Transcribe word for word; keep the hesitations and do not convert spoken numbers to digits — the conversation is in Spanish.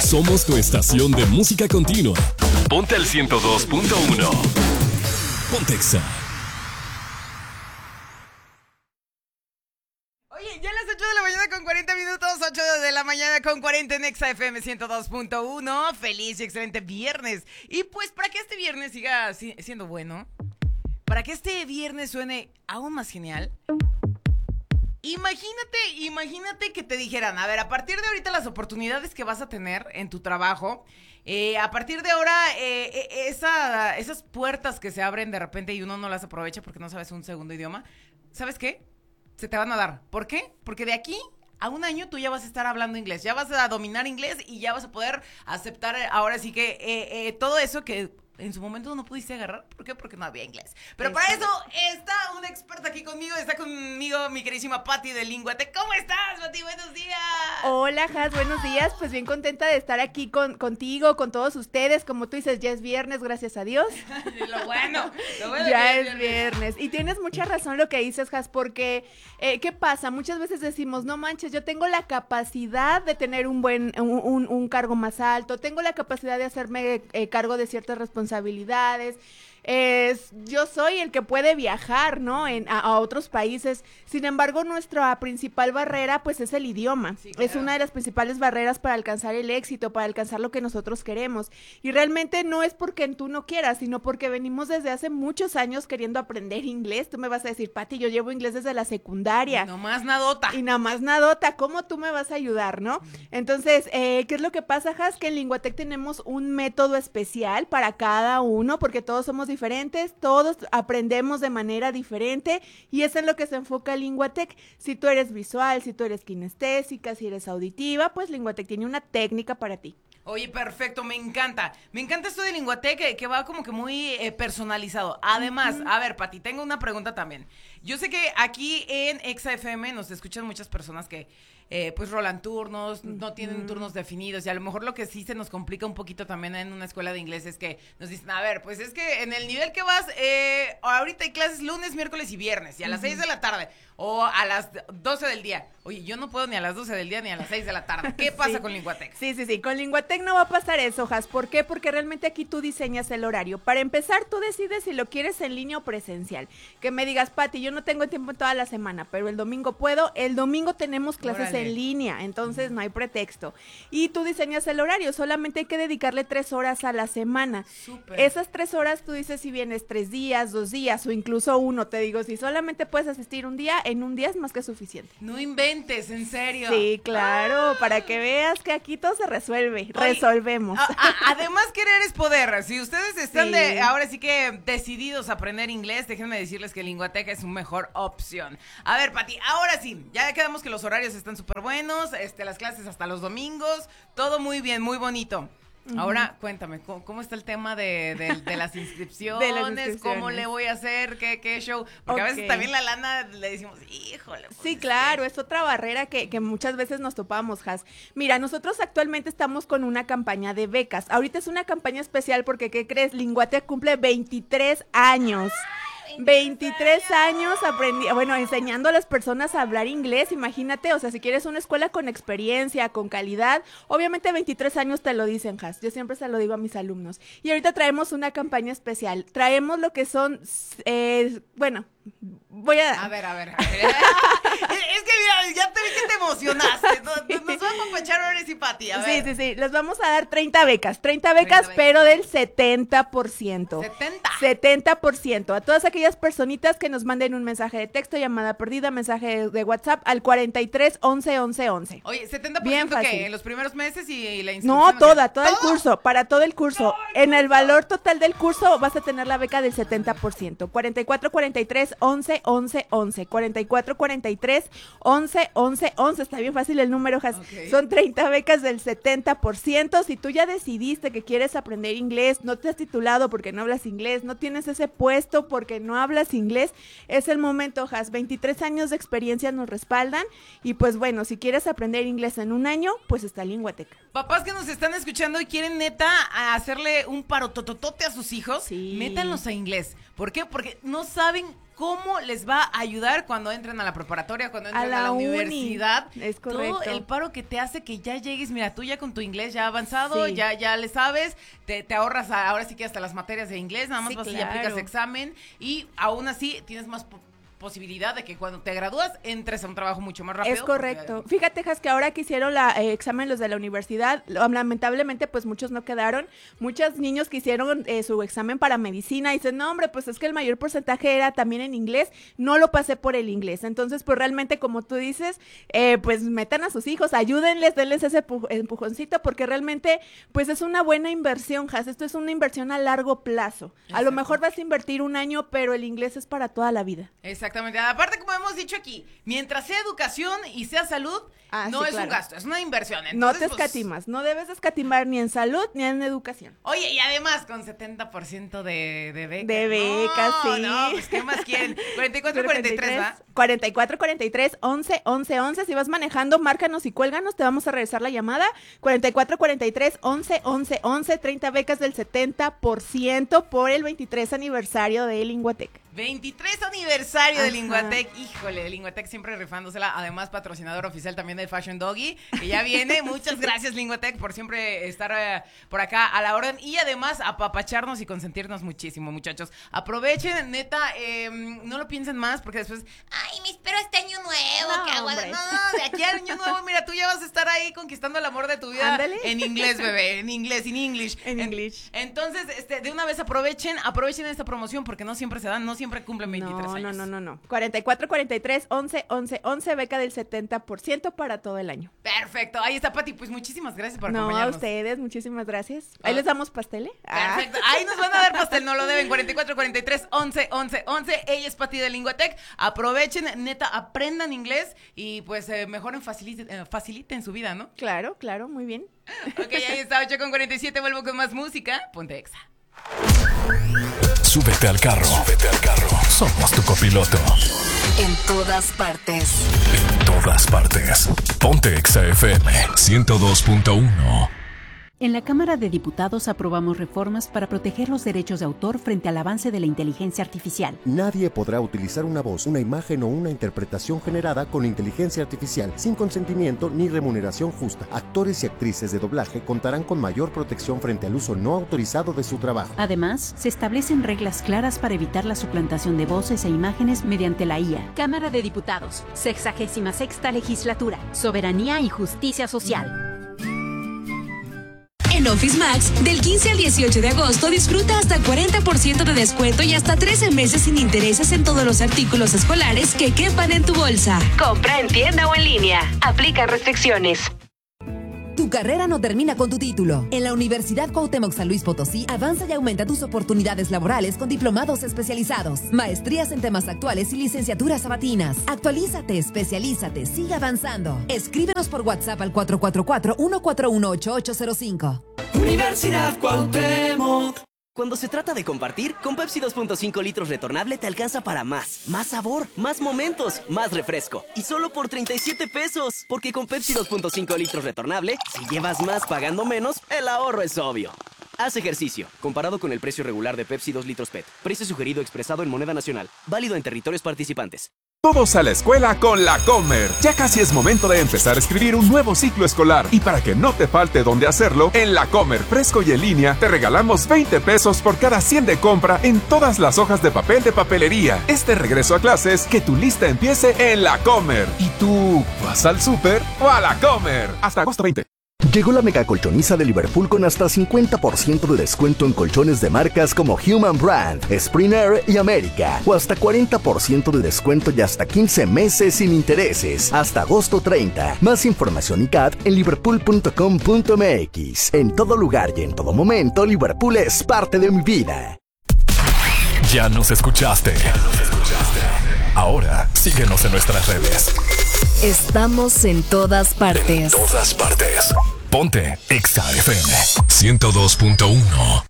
Somos tu estación de música continua. Ponte al ciento dos punto uno. Ponte Exa. Oye, ya a las ocho de la mañana con cuarenta minutos, ocho de la mañana con cuarenta en Exa F M ciento dos punto uno. Feliz y excelente viernes. Y pues para que este viernes siga si- siendo bueno, para que este viernes suene aún más genial, imagínate, imagínate que te dijeran, a ver, a partir de ahorita las oportunidades que vas a tener en tu trabajo, eh, a partir de ahora, eh, eh, esa, esas puertas que se abren de repente y uno no las aprovecha porque no sabes un segundo idioma, ¿sabes qué? Se te van a dar. ¿Por qué? Porque de aquí a un año tú ya vas a estar hablando inglés, ya vas a dominar inglés y ya vas a poder aceptar ahora sí que eh, eh, todo eso que en su momento no pudiste agarrar. ¿Por qué? Porque no había inglés. Pero para eso está una experta aquí conmigo, está conmigo mi queridísima Pati de Linguatec. ¿Cómo estás, Pati? Buenos días. Hola, Has, buenos días. Pues bien contenta de estar aquí con, contigo, con todos ustedes. Como tú dices, ya es viernes, gracias a Dios. Lo bueno, lo bueno Ya que es viernes. Y tienes mucha razón lo que dices, Has, porque eh, ¿qué pasa? Muchas veces decimos, no manches, yo tengo la capacidad de tener un buen, un, un, un cargo más alto, tengo la capacidad de hacerme eh, cargo de ciertas responsabilidades. Es, yo soy el que puede viajar, ¿no? En, a, a otros países. Sin embargo, nuestra principal barrera, pues, es el idioma. Sí, claro. Es una de las principales barreras para alcanzar el éxito, para alcanzar lo que nosotros queremos. Y realmente no es porque tú no quieras, sino porque venimos desde hace muchos años queriendo aprender inglés. Tú me vas a decir, Pati, yo llevo inglés desde la secundaria. Y nomás nadota. Y nada más nadota. ¿Cómo tú me vas a ayudar, no? Entonces, eh, ¿qué es lo que pasa, Has? Que en Linguatec tenemos un método especial para cada uno, porque todos somos diferentes. diferentes, todos aprendemos de manera diferente y es en lo que se enfoca Linguatec. Si tú eres visual, si tú eres kinestésica, si eres auditiva, pues Linguatec tiene una técnica para ti. Oye, perfecto, me encanta. Me encanta esto de Linguatec que, que va como que muy eh, personalizado. Además, uh-huh. A ver, Pati, tengo una pregunta también. Yo sé que aquí en Exa F M nos escuchan muchas personas que eh, pues rolan turnos, uh-huh. no tienen turnos definidos y a lo mejor lo que sí se nos complica un poquito también en una escuela de inglés es que nos dicen, a ver, pues es que en el nivel que vas, eh, ahorita hay clases lunes, miércoles y viernes y a las seis uh-huh. de la tarde o a las doce del día. Oye, yo no puedo ni a las doce del día ni a las seis de la tarde. ¿Qué pasa sí. con Linguatec? Sí, sí, sí, con Linguatec no va a pasar eso, Has. ¿Por qué? Porque realmente aquí tú diseñas el horario. Para empezar, tú decides si lo quieres en línea o presencial. Que me digas, Pati, yo no tengo tiempo toda la semana, pero el domingo puedo. El domingo tenemos clases Órale. en línea, entonces no hay pretexto. Y tú diseñas el horario, solamente hay que dedicarle tres horas a la semana. Súper. Esas tres horas tú dices si vienes tres días, dos días o incluso uno. Te digo, si solamente puedes asistir un día, en un día es más que suficiente. No inventes, en serio. Sí, claro, ah. para que veas que aquí todo se resuelve, Oye, resolvemos. A, a, además, querer es poder. Si ustedes están sí. de, ahora sí que decididos a aprender inglés, déjenme decirles que Linguatec es su mejor opción. A ver, Pati, ahora sí, ya quedamos que los horarios están súper buenos, este, las clases hasta los domingos, todo muy bien, muy bonito. Ahora, cuéntame, ¿cómo, cómo está el tema de, de, de, las inscripciones? de las inscripciones? ¿Cómo le voy a hacer? ¿Qué, qué show? Porque okay. a veces también la lana le decimos, híjole. Pues sí, claro, es otra barrera que, que muchas veces nos topamos, Has. Mira, nosotros actualmente estamos con una campaña de becas. Ahorita es una campaña especial porque, ¿qué crees? Linguatec cumple veintitrés años. veintitrés años aprendi- bueno, enseñando a las personas a hablar inglés, imagínate, o sea, si quieres una escuela con experiencia, con calidad, obviamente veintitrés años te lo dicen, Has, yo siempre se lo digo a mis alumnos, y ahorita traemos una campaña especial, traemos lo que son, eh, bueno, voy a... A ver, a ver, a ver. Es que mira, ya te vi que te emocionaste, nos, sí. nos va a acompañar ahora sí, Pati, a ver. Sí, sí, sí, les vamos a dar treinta becas, treinta becas, treinta pero becas. Del setenta por ciento. ¿setenta? setenta por ciento, a todas aquellas personitas que nos manden un mensaje de texto, llamada perdida, mensaje de WhatsApp al cuarenta y tres, once, once, once. Oye, ¿setenta por ciento qué? ¿En los primeros meses y, y la inscripción? No, toda, todo el curso, para todo el curso. Todo el en el valor total del curso vas a tener la beca del setenta por ciento. cuarenta y cuatro, cuarenta y tres, once, once, once. cuarenta y cuatro, cuarenta y tres, once, once, once. Está bien fácil el número, Has. Okay. Son treinta becas del setenta por ciento. Si tú ya decidiste que quieres aprender inglés, no te has titulado porque no hablas inglés, no tienes ese puesto porque no hablas inglés, es el momento, Has. veintitrés años de experiencia nos respaldan y pues bueno, si quieres aprender inglés en un año, pues está Linguatec. Papás que nos están escuchando y quieren neta a hacerle un parotototote a sus hijos, sí. métanlos a inglés. ¿Por qué? Porque no saben cómo les va a ayudar cuando entren a la preparatoria, cuando entren a la, a la universidad. Es correcto. Todo el paro que te hace que ya llegues, mira, tú ya con tu inglés ya avanzado, Sí. ya, ya le sabes, te, te ahorras a- ahora sí que hasta las materias de inglés, nada más Sí, vas y claro. aplicas examen y aún así tienes más po- posibilidad de que cuando te gradúas entres a un trabajo mucho más rápido. Es correcto. Fíjate, Jas, que ahora que hicieron la eh, examen los de la universidad, lo- lamentablemente pues muchos no quedaron. Muchos niños que hicieron eh, su examen para medicina dicen, no hombre, pues es que el mayor porcentaje era también en inglés, no lo pasé por el inglés. Entonces pues realmente como tú dices, eh, pues metan a sus hijos, ayúdenles, denles ese pu- empujoncito porque realmente pues es una buena inversión, Jas. Esto es una inversión a largo plazo. A Exacto. lo mejor vas a invertir un año, pero el inglés es para toda la vida. Exactamente. Aparte, como hemos dicho aquí, mientras sea educación y sea salud, Ah, no sí, es claro. un gasto, es una inversión. No Entonces, te pues, escatimas, no debes escatimar ni en salud ni en educación. Oye, y además con setenta por ciento de, de becas. De becas, no, sí. No, pues ¿qué más quieren? cuarenta y cuatro cuarenta y tres, ¿va? cuarenta y cuatro cuarenta y tres, once, once, once. Si vas manejando, márcanos y cuélganos, te vamos a regresar la llamada. cuarenta y cuatro cuarenta y tres, once, once, once. treinta becas del setenta por ciento por el veintitrés aniversario de Linguatec. veintitrés aniversario de Ajá. Linguatec. Híjole, de Linguatec siempre rifándosela. Además, patrocinador oficial también del Fashion Doggy, que ya viene. Muchas gracias, Linguatec, por siempre estar eh, por acá a la orden. Y además, apapacharnos y consentirnos muchísimo, muchachos. Aprovechen, neta, eh, no lo piensen más, porque después, ay, me espero este año nuevo. No, que agua- hombre. no, no, de aquí al año nuevo, mira, tú ya vas a estar ahí conquistando el amor de tu vida. Ándale. En inglés, bebé, en inglés, en English. En English. Entonces, este, de una vez aprovechen, aprovechen esta promoción, porque no siempre se dan, no siempre cumplen veintitrés No, años. no, no, no, no. cuarenta y cuatro cuarenta y tres, once, once, once. Beca del setenta por ciento para todo el año. Perfecto, ahí está Pati, pues muchísimas gracias por No, a acompañarnos. ustedes, muchísimas gracias. Ahí Ah. les damos pastel, ¿eh? Ah. Perfecto, ahí nos van a dar pastel, no lo deben. cuarenta y cuatro cuarenta y tres, once, once, once. Ella es Pati de Linguatec. Aprovechen, neta, aprendan inglés y pues eh, mejoren, faciliten, eh, faciliten su vida, ¿no? Claro, claro, muy bien. Ok, ahí está, ocho con cuarenta y siete, vuelvo con más música. Ponte Exa. Súbete al carro. Súbete al carro. Somos tu copiloto. En todas partes. En todas partes. Ponte Exa F M ciento dos punto uno. En la Cámara de Diputados aprobamos reformas para proteger los derechos de autor frente al avance de la inteligencia artificial. Nadie podrá utilizar una voz, una imagen o una interpretación generada con inteligencia artificial sin consentimiento ni remuneración justa. Actores y actrices de doblaje contarán con mayor protección frente al uso no autorizado de su trabajo. Además, se establecen reglas claras para evitar la suplantación de voces e imágenes mediante la I A. Cámara de Diputados, sexagésima sexta legislatura, soberanía y justicia social. En Office Max, del quince al dieciocho de agosto, disfruta hasta cuarenta por ciento de descuento y hasta trece meses sin intereses en todos los artículos escolares que quepan en tu bolsa. Compra en tienda o en línea. Aplica restricciones. Tu carrera no termina con tu título. En la Universidad Cuauhtémoc San Luis Potosí, avanza y aumenta tus oportunidades laborales con diplomados especializados, maestrías en temas actuales y licenciaturas sabatinas. Actualízate, especialízate, sigue avanzando. Escríbenos por WhatsApp al cuatro cuatro cuatro, uno cuatro uno, ocho ocho cero cinco. Universidad Cuauhtémoc. Cuando se trata de compartir, con Pepsi dos punto cinco litros retornable te alcanza para más. Más sabor, más momentos, más refresco. Y solo por treinta y siete pesos. Porque con Pepsi dos punto cinco litros retornable, si llevas más pagando menos, el ahorro es obvio. Haz ejercicio. Comparado con el precio regular de Pepsi dos litros P E T. Precio sugerido expresado en moneda nacional. Válido en territorios participantes. Todos a la escuela con la Comer. Ya casi es momento de empezar a escribir un nuevo ciclo escolar. Y para que no te falte dónde hacerlo, en la Comer fresco y en línea te regalamos veinte pesos por cada cien de compra en todas las hojas de papel de papelería. Este regreso a clases, que tu lista empiece en la Comer. ¿Y tú vas al súper o a la Comer? Hasta agosto veinte. Llegó la mega colchoniza de Liverpool con hasta cincuenta por ciento de descuento en colchones de marcas como Human Brand, Spring Air y América. O hasta cuarenta por ciento de descuento y hasta quince meses sin intereses. Hasta agosto treinta. Más información y C A T en liverpool punto com punto m x. En todo lugar y en todo momento, Liverpool es parte de mi vida. Ya nos escuchaste. Ya nos escuchaste. Ahora síguenos en nuestras redes. Estamos en todas partes. En todas partes. Ponte Exa F M ciento dos punto uno.